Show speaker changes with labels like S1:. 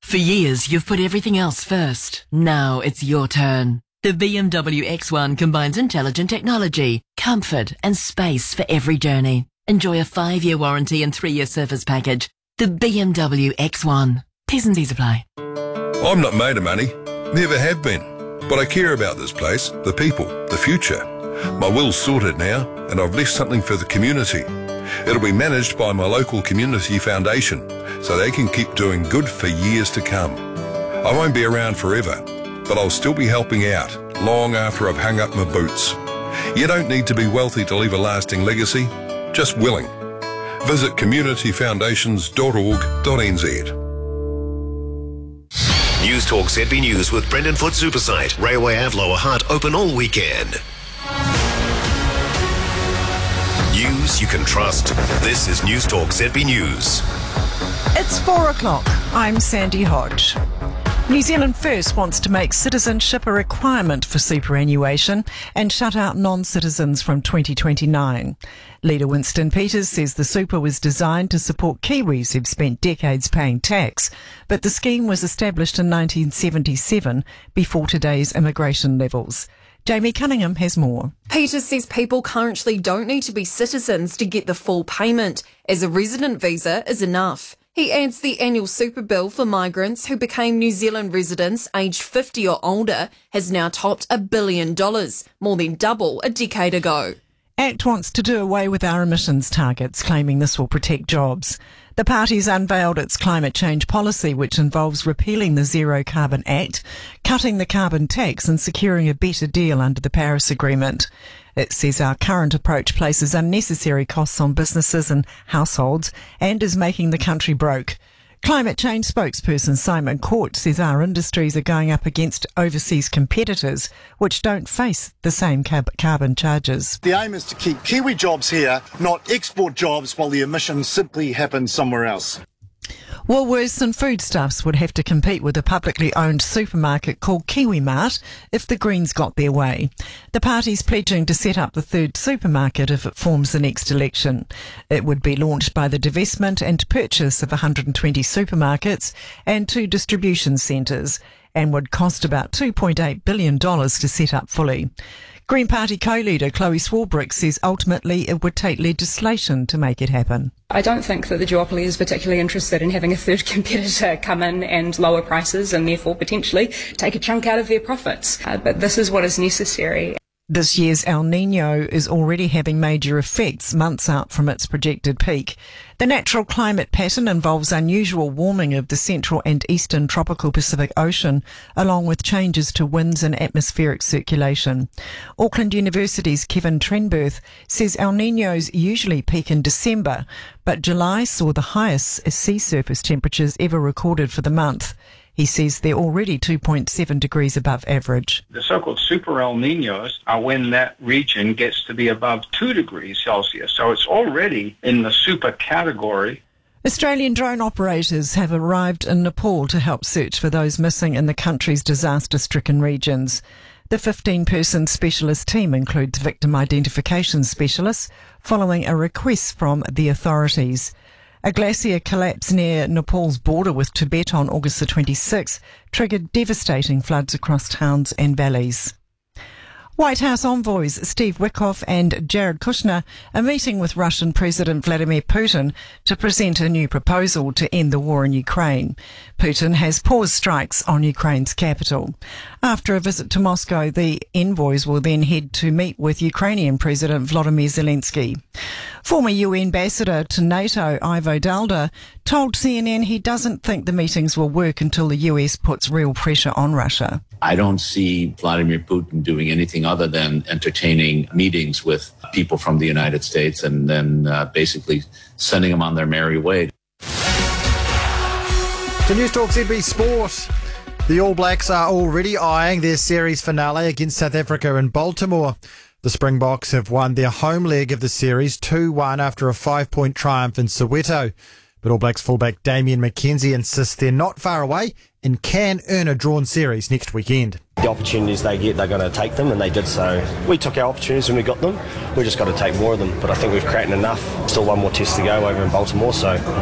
S1: For years, you've put everything else first. Now it's your turn. The BMW X1 combines intelligent technology, comfort and space for every journey. Enjoy a 5-year warranty and 3-year service package. The BMW X1. T's and C's apply.
S2: I'm not made of money. Never have been. But I care about this place, the people, the future. My will's sorted now, and I've left something for the community. It'll be managed by my local community foundation, so they can keep doing good for years to come. I won't be around forever, but I'll still be helping out long after I've hung up my boots. You don't need to be wealthy to leave a lasting legacy, just willing. Visit communityfoundations.org.nz.
S3: News Talk ZB News with Brendan Foot Supersite. Railway Ave Lower Hutt open all weekend. News you can trust. This is News Talk ZB News.
S4: It's 4 o'clock. I'm Sandy Hodge. New Zealand First wants to make citizenship a requirement for superannuation and shut out non-citizens from 2029. Leader Winston Peters says the super was designed to support Kiwis who've spent decades paying tax, but the scheme was established in 1977 before today's immigration levels. Jamie Cunningham has more.
S5: Peters says people currently don't need to be citizens to get the full payment, as a resident visa is enough. He adds the annual super bill for migrants who became New Zealand residents aged 50 or older has now topped $1 billion, more than double a decade ago.
S4: ACT wants to do away with our emissions targets, claiming this will protect jobs. The party's unveiled its climate change policy, which involves repealing the Zero Carbon Act, cutting the carbon tax and securing a better deal under the Paris Agreement. It says our current approach places unnecessary costs on businesses and households and is making the country broke. Climate change spokesperson Simon Court says our industries are going up against overseas competitors which don't face the same carbon charges.
S6: The aim is to keep Kiwi jobs here, not export jobs, while the emissions simply happen somewhere else.
S4: Woolworths and Foodstuffs would have to compete with a publicly owned supermarket called KiwiMart if the Greens got their way. The party's pledging to set up the third supermarket if it forms the next election. It would be launched by the divestment and purchase of 120 supermarkets and 2 distribution centres and would cost about $2.8 billion to set up fully. Green Party co-leader Chloe Swarbrick says ultimately it would take legislation to make it happen.
S7: I don't think that the duopoly is particularly interested in having a third competitor come in and lower prices and therefore potentially take a chunk out of their profits. But this is what is necessary.
S4: This year's El Niño is already having major effects months out from its projected peak. The natural climate pattern involves unusual warming of the central and eastern tropical Pacific Ocean, along with changes to winds and atmospheric circulation. Auckland University's Kevin Trenberth says El Niños usually peak in December, but July saw the highest sea surface temperatures ever recorded for the month. He says they're already 2.7 degrees above average.
S8: The so-called super El Niños are when that region gets to be above 2 degrees Celsius. So it's already in the super category.
S4: Australian drone operators have arrived in Nepal to help search for those missing in the country's disaster-stricken regions. The 15-person specialist team includes victim identification specialists following a request from the authorities. A glacier collapse near Nepal's border with Tibet on August the 26th triggered devastating floods across towns and valleys. White House envoys Steve Witkoff and Jared Kushner are meeting with Russian President Vladimir Putin to present a new proposal to end the war in Ukraine. Putin has paused strikes on Ukraine's capital. After a visit to Moscow, the envoys will then head to meet with Ukrainian President Volodymyr Zelensky. Former UN ambassador to NATO, Ivo Dalda, told CNN he doesn't think the meetings will work until the US puts real pressure on Russia.
S9: I don't see Vladimir Putin doing anything other than entertaining meetings with people from the United States and then basically sending them on their merry way.
S10: To News Talk ZB Sport. The All Blacks are already eyeing their series finale against South Africa in Baltimore. The Springboks have won their home leg of the series 2-1 after a 5-point triumph in Soweto. But All Blacks fullback Damian McKenzie insists they're not far away and can earn a drawn series next weekend.
S11: The opportunities they get, they're going to take them, and they did so. We took our opportunities when we got them. We've just got to take more of them. But I think we've created enough. Still one more test to go over in Baltimore, so